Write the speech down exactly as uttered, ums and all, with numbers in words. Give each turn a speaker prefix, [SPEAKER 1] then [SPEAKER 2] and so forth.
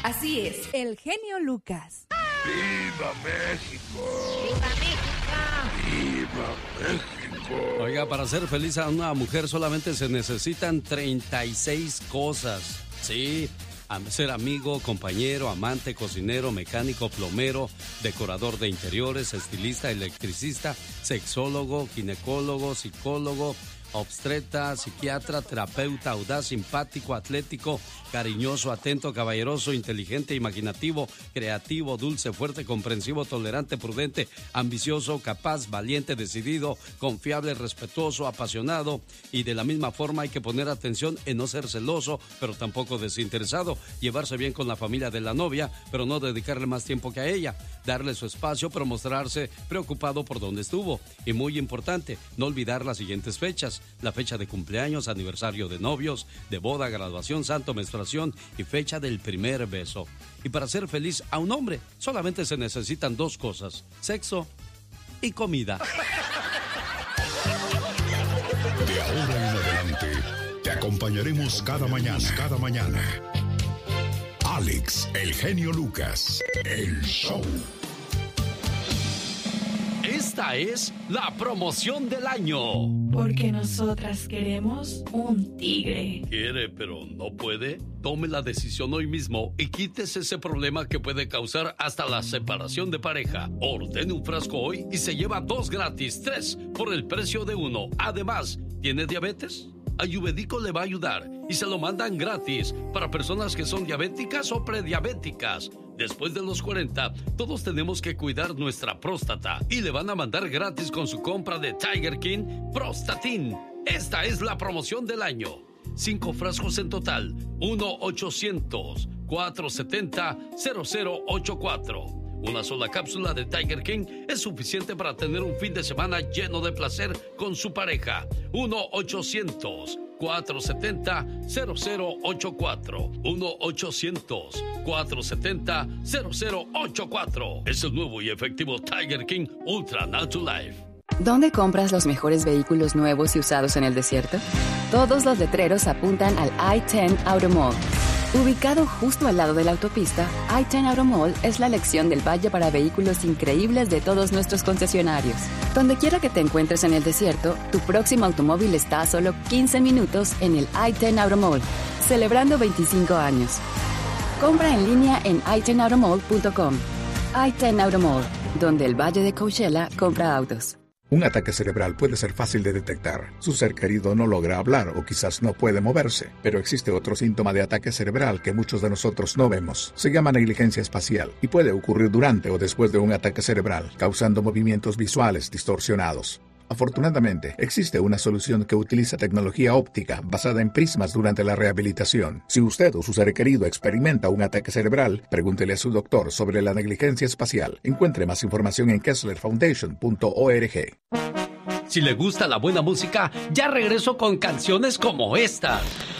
[SPEAKER 1] Así es, el genio Lucas.
[SPEAKER 2] ¡Viva México!
[SPEAKER 3] ¡Viva México!
[SPEAKER 2] ¡Viva México!
[SPEAKER 3] Oiga, para ser feliz a una mujer solamente se necesitan treinta y seis cosas. Sí, ser amigo, compañero, amante, cocinero, mecánico, plomero, decorador de interiores, estilista, electricista, sexólogo, ginecólogo, psicólogo, obstetra, psiquiatra, terapeuta, audaz, simpático, atlético, cariñoso, atento, caballeroso, inteligente, imaginativo, creativo, dulce, fuerte, comprensivo, tolerante, prudente, ambicioso, capaz, valiente, decidido, confiable, respetuoso, apasionado. Y de la misma forma hay que poner atención en no ser celoso, pero tampoco desinteresado, llevarse bien con la familia de la novia, pero no dedicarle más tiempo que a ella, darle su espacio, pero mostrarse preocupado por donde estuvo. Y muy importante, no olvidar las siguientes fechas: la fecha de cumpleaños, aniversario de novios, de boda, graduación, santo, menstruación y fecha del primer beso. Y para ser feliz a un hombre solamente se necesitan dos cosas: sexo y comida.
[SPEAKER 4] De ahora en adelante te acompañaremos cada mañana, cada mañana. Alex, el genio Lucas, el show.
[SPEAKER 3] Esta es la promoción del año.
[SPEAKER 1] Porque nosotras queremos un tigre.
[SPEAKER 3] ¿Quiere pero no puede? Tome la decisión hoy mismo y quítese ese problema que puede causar hasta la separación de pareja. Ordene un frasco hoy y se lleva dos gratis, tres por el precio de uno. Además, ¿tiene diabetes? Ayurvédico le va a ayudar y se lo mandan gratis para personas que son diabéticas o prediabéticas. Después de los cuarenta, todos tenemos que cuidar nuestra próstata y le van a mandar gratis con su compra de Tiger King Prostatin. Esta es la promoción del año. Cinco frascos en total. uno ochocientos, cuatrocientos setenta, cero cero ochenta y cuatro. Una sola cápsula de Tiger King es suficiente para tener un fin de semana lleno de placer con su pareja. uno ochocientos, cuatrocientos setenta, cero cero ochenta y cuatro. uno ochocientos, cuatrocientos setenta, cero cero ochenta y cuatro. Es el nuevo y efectivo Tiger King Ultra Naturalife.
[SPEAKER 5] ¿Dónde compras los mejores vehículos nuevos y usados en el desierto? Todos los letreros apuntan al I diez Auto Mall. Ubicado justo al lado de la autopista, I diez Auto Mall es la elección del valle para vehículos increíbles de todos nuestros concesionarios. Donde quiera que te encuentres en el desierto, tu próximo automóvil está a solo quince minutos en el I diez Auto Mall, celebrando veinticinco años. Compra en línea en i diez auto mall punto com. I diez Auto Mall, donde el Valle de Coachella compra autos.
[SPEAKER 6] Un ataque cerebral puede ser fácil de detectar. Su ser querido no logra hablar o quizás no puede moverse. Pero existe otro síntoma de ataque cerebral que muchos de nosotros no vemos. Se llama negligencia espacial y puede ocurrir durante o después de un ataque cerebral, causando movimientos visuales distorsionados. Afortunadamente, existe una solución que utiliza tecnología óptica basada en prismas durante la rehabilitación. Si usted o su ser querido experimenta un ataque cerebral, pregúntele a su doctor sobre la negligencia espacial. Encuentre más información en kessler foundation punto org.
[SPEAKER 3] Si le gusta la buena música, ya regreso con canciones como esta.